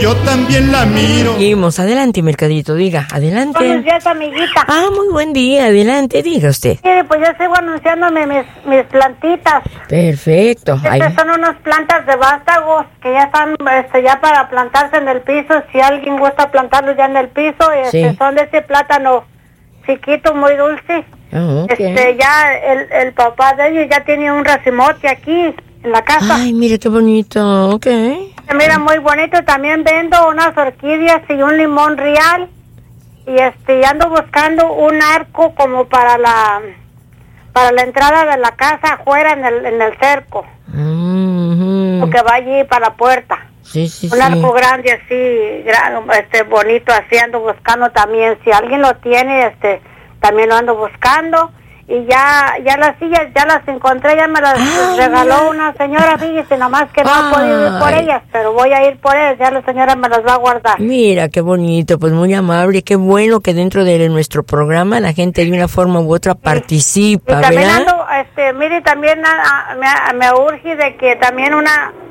yo también la miro. Seguimos, adelante, Mercadito, diga, adelante. Buenos días, amiguita. Muy buen día, adelante, diga usted. Sí, pues yo sigo anunciándome mis plantitas. Perfecto. Estas son unas plantas de vástagos que ya están ya para plantarse en el piso. Si alguien gusta plantarlos ya en el piso, Sí. son de ese plátano chiquito, muy dulce. Okay. Ya el papá de ellos ya tiene un racimote aquí en la casa. Ay, mire qué bonito, ok. Mira, muy bonito. También vendo unas orquídeas y un limón real. Y ando buscando un arco como para la entrada de la casa afuera en el cerco. Que va allí para la puerta. Sí, sí, un arco grande así, bonito, así ando buscando también. Si alguien lo tiene, también lo ando buscando. Y ya las sillas ya las encontré, ya me las regaló una señora, fíjese, nomás que no he podido ir por ellas, pero voy a ir por ellas, ya la señora me las va a guardar. Mira, qué bonito, pues muy amable, qué bueno que dentro de nuestro programa la gente de una forma u otra participa, y también ¿verdad? ando, mire, también me urge de que también una